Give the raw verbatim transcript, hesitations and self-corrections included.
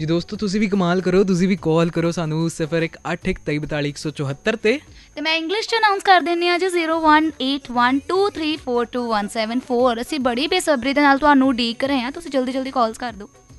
ਜੀ ਦੋਸਤੋ ਤੁਸੀਂ ਵੀ ਕਮਾਲ ਕਰੋ, ਤੁਸੀਂ ਵੀ ਕਾਲ ਕਰੋ ਸਾਨੂੰ ਸਿਫਰ ਇੱਕ ਅੱਠ ਇੱਕ ਤੇਈ ਬਤਾਲੀ ਇੱਕ ਸੌ ਚੁਹੱਤਰ 'ਤੇ। ਤੇ ਮੈਂ ਇੰਗਲਿਸ਼ 'ਚ ਅਨਾਊਂਸ ਕਰ ਦਿੰਦੀ ਹਾਂ ਜੀ zero one eight one two three four two one seven four. ਅਸੀਂ ਬੜੀ ਬੇਸਬਰੀ ਦੇ ਨਾਲ ਤੁਹਾਨੂੰ ਉਡੀਕ ਰਹੇ ਹਾਂ, ਤੁਸੀਂ ਜਲਦੀ ਜਲਦੀ ਕਾਲਸ ਕਰ ਦਿਓ।